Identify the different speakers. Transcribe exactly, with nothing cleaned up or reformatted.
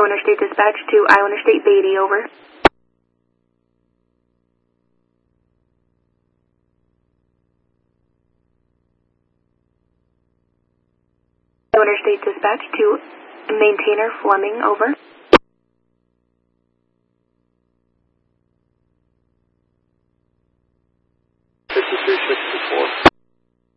Speaker 1: Iowa Interstate Dispatch to Iowa Interstate Beatty, over. Iowa Interstate Dispatch to Maintainer Fleming, over.